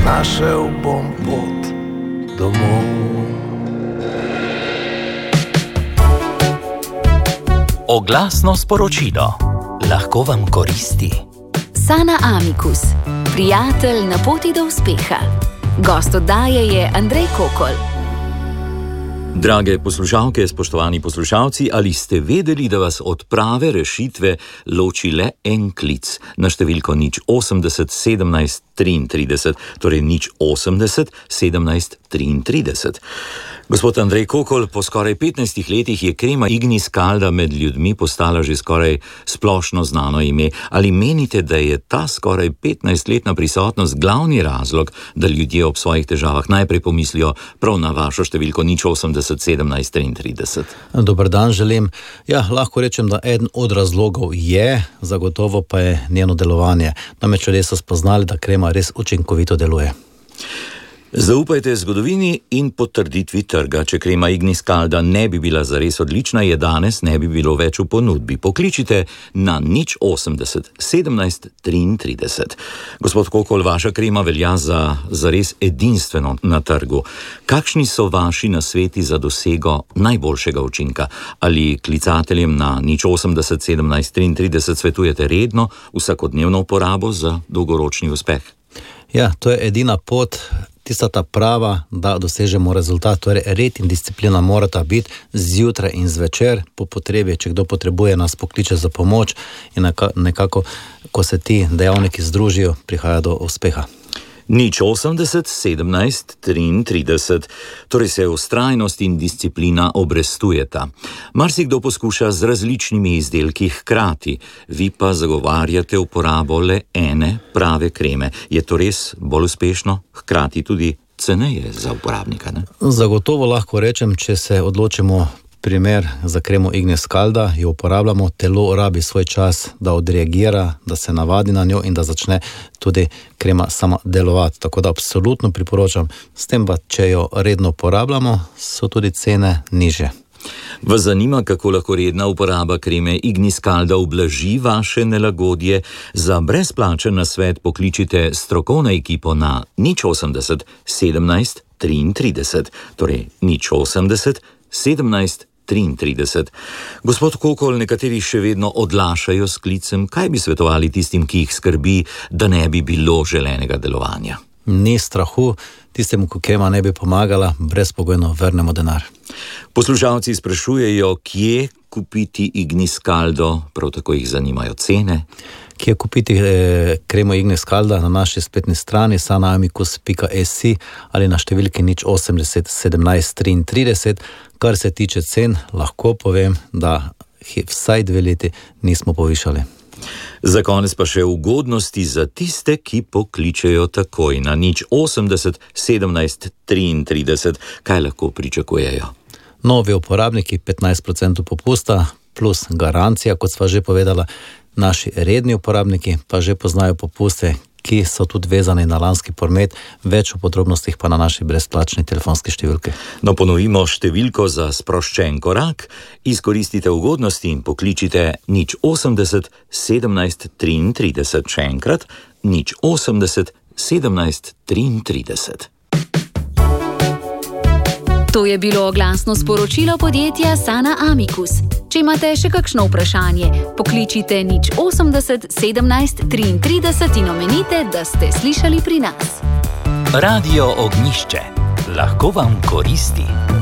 našel bom pot domov. Oglasno sporočilo lahko vam koristi. Sana Amikus, prijatelj na poti do uspeha. Gost oddaje je Andrej Kokol. Drage poslušalke, spoštovani poslušalci, ali ste vedeli, da vas od prave rešitve loči le en klic na številko 080 17 33, torej 080 17 33. Gospod Andrej Kokol, po skoraj 15 letih je krema Ignis Calda med ljudmi postala že skoraj splošno znano ime. Ali menite, da je ta skoraj 15-letna prisotnost glavni razlog, da ljudje ob svojih težavah najprej pomislijo prav na vašo številko 080 17 33? Dober dan želim. Ja, lahko rečem, da eden od razlogov je, zagotovo pa je njeno delovanje. Namreč ljudje so spoznali, da krema res učinkovito deluje. Zaupajte zgodovini in potrditvi trga. Če krema Ignis Calda ne bi bila zares odlična, je danes ne bi bilo več v ponudbi. Pokličite na 080 17 33. Gospod Kokol, vaša krema velja za zares edinstveno na trgu. Kakšni so vaši nasveti za dosego najboljšega učinka? Ali klicateljem na 080 17 33 svetujete redno, vsakodnevno uporabo za dolgoročni uspeh? Ja, to je edina pot, tista ta prava, da dosežemo rezultat. Torej, red in disciplina morata biti zjutraj in zvečer, po potrebi, če kdo potrebuje, nas pokliče za pomoč in nekako, ko se ti dejavniki združijo, prihaja do uspeha. 080 17 33, torej se vztrajnost in disciplina obrestujeta. Marsikdo poskuša z različnimi izdelki hkrati, vi pa zagovarjate uporabo le ene prave kreme. Je to res bolj uspešno, hkrati tudi ceneje za uporabnika, ne? Zagotovo lahko rečem, če se odločimo primer za kremo Ignis Calda, jo uporabljamo, telo rabi svoj čas, da odreagira, da se navadi na njo in da začne tudi krema sama delovati. Tako da absolutno priporočam, s tem pa, če jo redno uporabljamo, so tudi cene nižje. Vas zanima, kako lahko redna uporaba kreme Ignis Calda ublaži vaše nelagodje? Za brezplačen nasvet pokličite strokovno ekipo na 080 17 33, torej 080 17 33. Gospod Kokol, nekateri še vedno odlašajo s klicem. Kaj bi svetovali tistim, ki jih skrbi, da ne bi bilo želenega delovanja? Ni strahu, tistemu, ko krema ne bi pomagala, brezpogojno vrnemo denar. Poslušalci sprašujejo, kje kupiti Ignis Caldo, prav tako jih zanimajo cene. Kje kupiti kremo Ignis Calda? Na naši spletni strani sanaamikus.si ali na številki 080 17 33. Kar se tiče cen, lahko povem, da vsaj 2 leti nismo povišali. Za konec pa še ugodnosti za tiste, ki pokličejo takoj na 080 17 33. Kaj lahko pričakujejo? Novi uporabniki 15% popusta plus garancija, kot sva že povedala. Naši redni uporabniki pa že poznajo popuste, ki so tudi vezani na lanski promet. Več o podrobnostih pa na naši brezplačni telefonski številki. No, ponovimo številko za sproščen korak. Izkoristite ugodnosti in pokličite 080 17 33. Še enkrat 080 17 33. To je bilo oglasno sporočilo podjetja Sana Amikus. Če imate še kakšno vprašanje, pokličite 080 17 33 in omenite, da ste slišali pri nas. Radio Ognjišče. Lahko vam koristi.